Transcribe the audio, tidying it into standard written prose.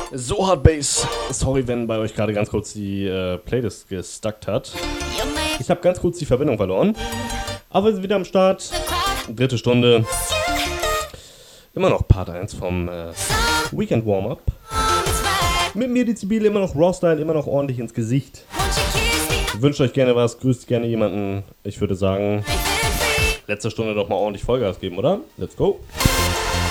So Hard Bass. Sorry, wenn bei euch gerade ganz kurz die Playlist gestuckt hat. Ich habe ganz kurz die Verbindung verloren. Aber wir sind wieder am Start. Dritte Stunde. Immer noch Part 1 vom Weekend Warm-Up. Mit mir die Zibile, immer noch Raw-Style, immer noch ordentlich ins Gesicht. Wünscht euch gerne was, grüßt gerne jemanden. Ich würde sagen, letzte Stunde doch mal ordentlich Vollgas geben, oder? Let's go.